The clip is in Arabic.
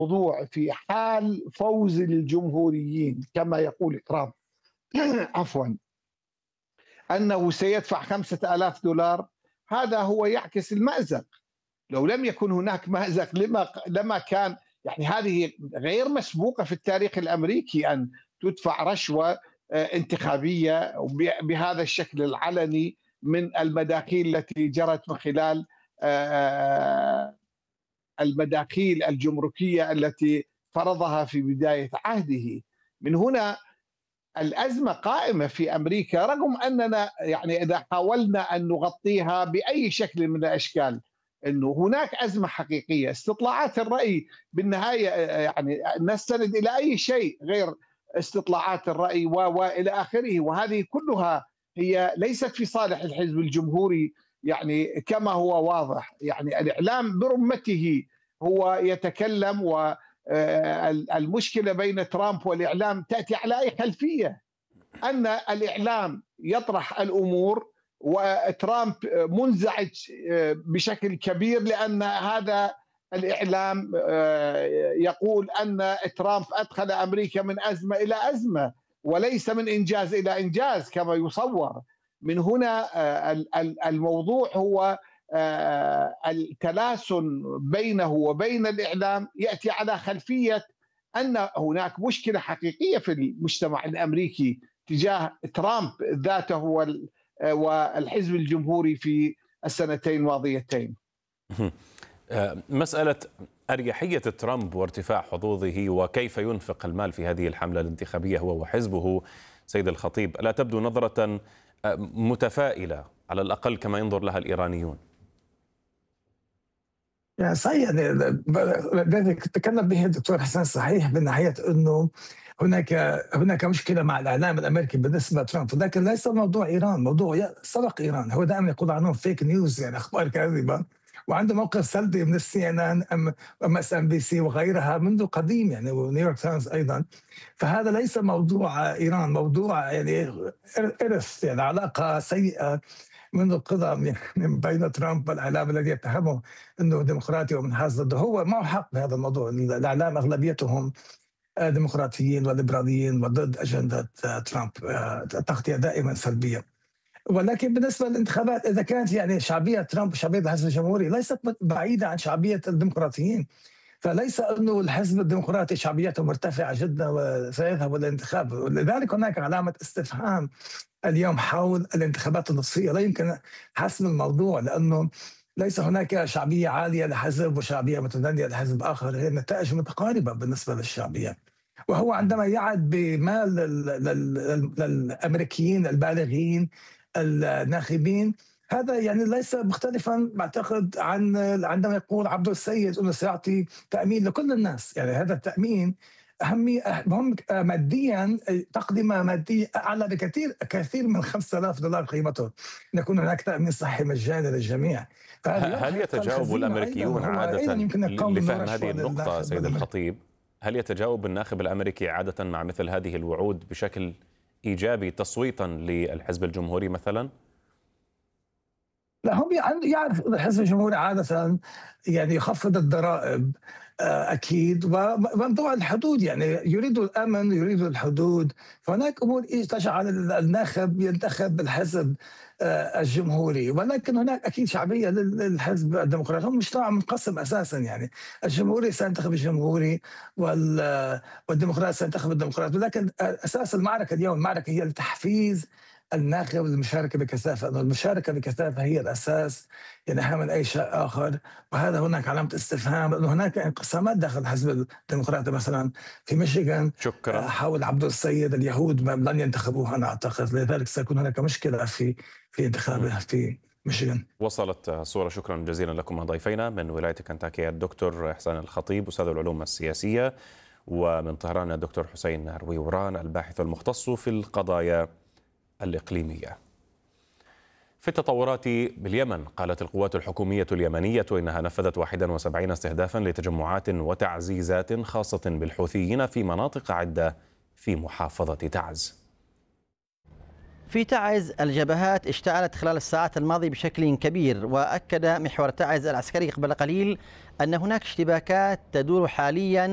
الموضوع في حال فوز الجمهوريين كما يقول ترامب عفوا أنه سيدفع $5000، هذا هو يعكس المأزق. لو لم يكن هناك مأزق لما كان، يعني هذه غير مسبوقة في التاريخ الأمريكي أن تدفع رشوة انتخابية بهذا الشكل العلني من المداخيل التي جرت من خلال المداخيل الجمركية التي فرضها في بداية عهده. من هنا الأزمة قائمة في أمريكا، رغم أننا يعني إذا حاولنا أن نغطيها بأي شكل من الأشكال أنه هناك أزمة حقيقية. استطلاعات الرأي بالنهاية يعني نستند إلى أي شيء غير استطلاعات الرأي وإلى آخره، وهذه كلها هي ليست في صالح الحزب الجمهوري. يعني كما هو واضح، يعني الإعلام برمته هو يتكلم، و المشكلة بين ترامب والإعلام تأتي على أي خلفية؟ أن الإعلام يطرح الأمور وترامب منزعج بشكل كبير، لأن هذا الإعلام يقول أن ترامب أدخل أمريكا من أزمة إلى أزمة وليس من إنجاز إلى إنجاز كما يصور. من هنا الموضوع هو التلاسن بينه وبين الإعلام يأتي على خلفية أن هناك مشكلة حقيقية في المجتمع الأمريكي تجاه ترامب ذاته والحزب الجمهوري في السنتين الماضيتين. مسألة أريحية ترامب وارتفاع حظوظه وكيف ينفق المال في هذه الحملة الانتخابية هو وحزبه، سيد الخطيب، لا تبدو نظرة متفائلة على الأقل كما ينظر لها الإيرانيون؟ يعني صحيح، يعني تكلم به الدكتور حسن صحيح من ناحية أنه هناك مشكلة مع الإعلام الأمريكي بالنسبة لترامب، ولكن ليس موضوع إيران، موضوع سبق إيران. هو دائما يقول عنهم فيك نيوز، يعني أخبار كاذبة، وعنده موقف سلبي من CNN MSNBC وغيرها منذ قديم، يعني ونيويورك تايمز أيضا. فهذا ليس موضوع إيران، موضوع يعني إرث، يعني علاقة سيئة منذ القدم يعني بين ترامب والإعلام الذي يتهمه أنه ديمقراطي ومنحاز ضده. هو معه حق بهذا الموضوع، الإعلام أغلبيتهم ديمقراطيين وليبراليين وضد أجندة ترامب، تغطية دائما سلبية. ولكن بالنسبة للانتخابات، إذا كانت يعني شعبية ترامب وشعبية الحزب الجمهوري ليست بعيدة عن شعبية الديمقراطيين، فليس أنه الحزب الديمقراطي شعبيته مرتفعة جدا وسيذهب للانتخاب. لذلك هناك علامة استفهام اليوم حول الانتخابات النصفية. لا يمكن حسم الموضوع، لأنه ليس هناك شعبية عالية لحزب وشعبية متدنية لحزب آخر، هي نتائج متقاربة بالنسبة للشعبية. وهو عندما يعد بمال للأمريكيين البالغين الناخبين، هذا يعني ليس مختلفا بعتقد عن عندما يقول عبد السيد انه سيعطي تامين لكل الناس. يعني هذا التامين مهم ماديا، تقدمه ماديه اعلى بكثير من $5000 قيمته، ان يكون هناك تامين صحي مجاني للجميع. هل يتجاوب الامريكيون عاده لفهم هذه النقطه سيد الخطيب؟ هل يتجاوب الناخب الامريكي عاده مع مثل هذه الوعود بشكل ايجابي تصويتا للحزب الجمهوري مثلا؟ لا، هم يعرف الحزب الجمهوري عادة يعني يخفض الضرائب أكيد، وموضوع الحدود، يعني يريد الأمن يريد الحدود. فهناك أمور تجعل الناخب ينتخب الحزب الجمهوري، ولكن هناك أكيد شعبية للحزب الديمقراطي. هم مجتمع منقسم أساسا، يعني الجمهوري سينتخب الجمهوري والديمقراطي سينتخب الديمقراطي، ولكن أساس المعركة اليوم المعركة هي لتحفيز الناخب للمشاركة بكثافة، أن المشاركة بكثافة هي الأساس يعني أهم من أي شيء آخر. وهذا هناك علامة استفهام، لأن هناك انقسامات داخل الحزب الديمقراطي. مثلا في ميشيغان حول عبد السيد اليهود لن ينتخبوه أنا أعتقد، لذلك سيكون هناك مشكلة في انتخابه في ميشيغان. وصلت الصورة. شكرا جزيلا لكم ضيفينا من ولاية كنتاكي الدكتور حسين الخطيب أستاذ العلوم السياسية، ومن طهران الدكتور حسين رويوران الباحث المختص في القضايا الإقليمية. في التطورات باليمن، قالت القوات الحكومية اليمنية إنها نفذت 71 استهدافا لتجمعات وتعزيزات خاصة بالحوثيين في مناطق عدة في محافظة تعز. في تعز الجبهات اشتعلت خلال الساعات الماضية بشكل كبير، وأكد محور تعز العسكري قبل قليل أن هناك اشتباكات تدور حاليا